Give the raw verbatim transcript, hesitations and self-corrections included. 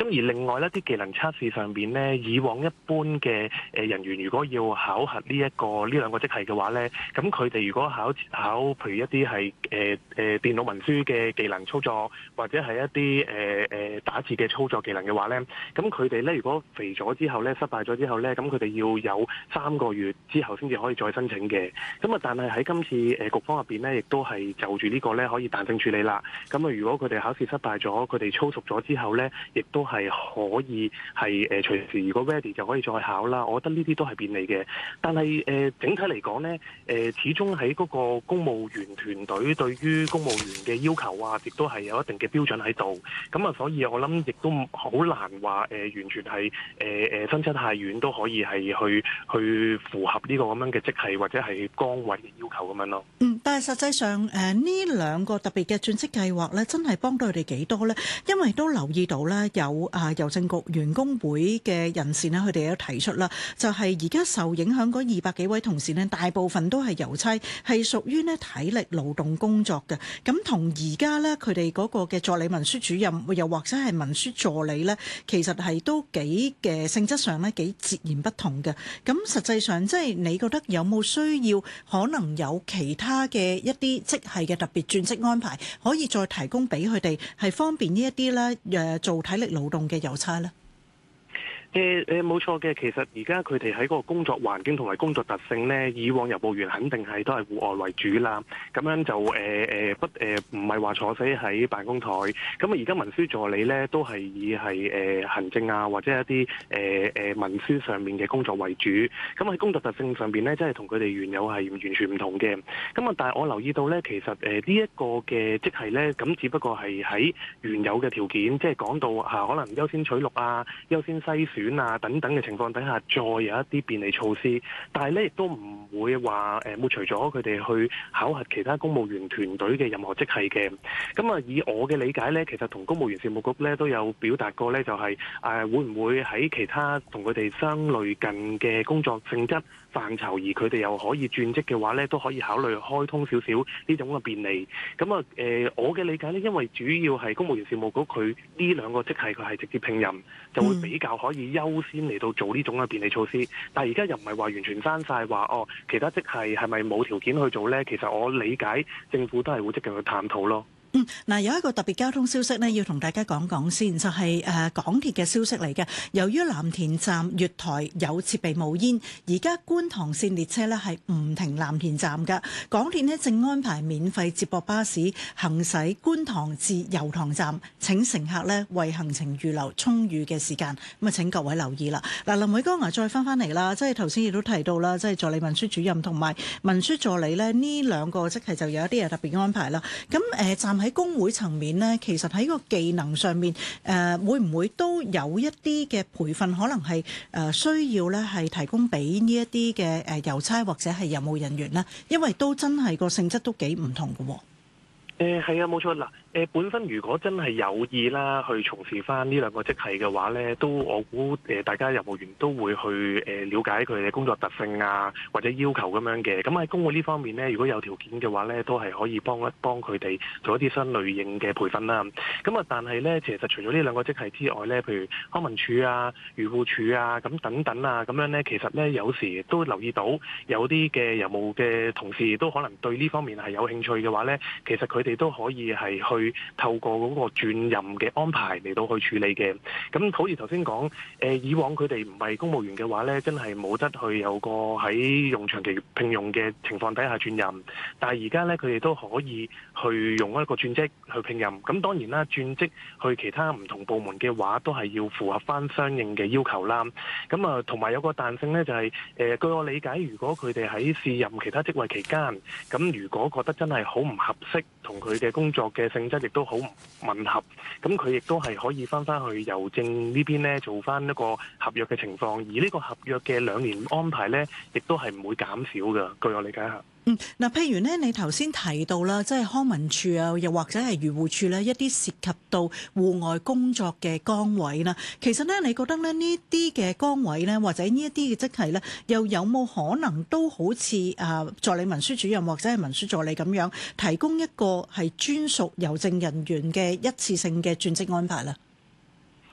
而另外呢啲技能測試上邊呢，以往一般嘅誒人員如果要考核呢、這、一個呢兩個職系嘅話呢，咁佢哋如果考考譬如一啲係誒誒電腦文書嘅技能操作，或者係一啲誒誒打字嘅操作技能嘅話呢，咁佢哋呢如果肥咗之後呢，失敗咗之後呢，咁佢哋要有三個月之後先至可以再申請嘅。咁啊，但係喺今次誒局方入邊呢，亦都係就住呢個呢可以彈性處理啦。咁啊，如果佢哋考試失敗咗，佢哋操熟咗之後呢，亦都係可以係誒隨時如果 ready 就可以再考啦。我覺得呢啲都係便利嘅。但係誒、呃、整體嚟講呢，誒、呃、始終喺嗰個公務員團隊對於公務員嘅要求啊，亦都係有一定嘅標準喺度。咁啊，所以我諗亦都好難話誒、呃、完全係誒誒分差太遠都可以係去去符合呢個咁樣嘅職系或者係崗位嘅要求咁樣咯。 嗯，但係實際上誒呢兩個特別嘅轉職計劃咧，真係幫到佢哋幾多咧？因為都留意到咧，有啊郵政局員工會嘅人士咧，佢哋有提出啦，就係而家受影響嗰二百幾位同事咧，大部分都係郵差，係屬於咧體力勞動工作嘅。咁同而家咧佢哋嗰個嘅助理文書主任，又或者係文書助理咧，其實係都幾嘅性質上咧幾截然不同嘅。咁實際上即係你覺得有冇需要可能有其他嘅一啲職系嘅特別轉職安排，可以再提供俾佢哋，係方便呢一啲咧誒做體力勞動嘅郵差咧？ 誒誒冇錯嘅，其實而家佢哋喺嗰個工作環境同埋工作特性呢，以往郵務員肯定係都係戶外為主啦。咁樣就誒誒、呃、不誒唔係話坐死喺辦公台。咁啊而家文書助理呢，都係以係誒、呃、行政啊或者一啲誒誒文書上面嘅工作為主。咁喺工作特性上邊呢，真係同佢哋原有係完全唔同嘅。咁啊，但係我留意到呢，其實誒呢一個嘅職系呢，咁只不過係喺原有嘅條件，即係講到嚇、啊、可能優先取錄啊、優先篩選選啊等等嘅情況底下，再有一啲便利措施，但係咧亦都唔會話誒抹除咗佢哋去考核其他公務員團隊嘅任何職系嘅。咁啊，以我嘅理解咧，其實同公務員事務局咧都有表達過咧，就係誒會唔會喺其他同佢哋相類近嘅工作性質範疇，而佢哋又可以轉職嘅話咧，都可以考慮開通少少呢種嘅便利。咁啊誒，我嘅理解咧，因為主要係公務員事務局佢呢兩個職系佢係直接聘任，就會比較可以優先嚟到做呢種嘅便利措施。但係而家又唔係話完全刪晒話哦，其他職系係咪冇條件去做咧？其實我理解政府都係會積極去探討咯。 嗯，嗱有一個特別交通消息呢，要同大家講講先，就係、是、誒港鐵嘅消息嚟嘅。由於藍田站月台有設備冒煙，而家觀塘線列車呢係唔停藍田站㗎。港鐵呢正安排免費接駁巴士行駛觀塘至油塘站，請乘客呢為行程預留充裕嘅時間。咁啊，請各位留意啦。嗱，林偉江啊，再翻翻嚟啦，即係頭先亦都提到啦，即係助理文書主任同埋文書助理呢，呢兩個職系就有一啲嘢特別安排啦。咁誒站喺工會層面呢，其實喺個技能上面，誒、呃、會唔會都有一啲嘅培訓，可能係誒、呃、需要咧，係提供俾呢一啲嘅誒郵差或者係郵務人員呢？因為都真係個性質都幾唔同嘅喎。 誒係啊，冇錯嗱。誒本身如果真係有意啦，去從事翻呢兩個職系嘅話咧，都我估誒大家郵務員都會去誒了解佢哋嘅工作特性啊，或者要求咁樣嘅。咁喺工會呢方面咧，如果有條件嘅話咧，都係可以幫一幫佢哋做一啲新類型嘅培訓啦。咁啊，但係咧，其實除咗呢兩個職系之外咧，譬如康文署啊、漁護署啊，咁等等啊，咁樣咧，其實咧有時都留意到有啲嘅郵務嘅同事都可能對呢方面係有興趣嘅話咧，其實佢哋都可以係去去透過嗰個轉任嘅安排嚟到去處理嘅。咁好似頭先講，誒以往佢哋唔係公務員嘅話呢，真係冇得去有個喺用長期聘用嘅情況底下轉任。但係而家呢，佢哋都可以去用一個轉職去聘任。咁當然啦，轉職去其他唔同部門嘅話，都係要符合翻相應嘅要求啦。咁啊，同埋有個彈性呢，就係誒據我理解，如果佢哋喺試任其他職位期間，咁如果覺得真係好唔合適，同佢嘅工作嘅性質亦都好唔吻合，咁佢亦都係可以翻翻去郵政呢邊呢，做翻一個合約嘅情況，而呢個合約嘅兩年安排呢，亦都係唔會減少嘅。據我理解下。 嗯，嗱，譬如呢，你頭先提到啦，即係康文署啊，又或者係漁護署呢，一啲涉及到戶外工作嘅崗位啦，其實呢，你覺得呢呢啲嘅崗位呢，或者呢一啲嘅職系呢，又有冇可能都好似啊助理文書主任或者係文書助理咁樣，提供一個係專屬郵政人員嘅一次性嘅轉職安排呢？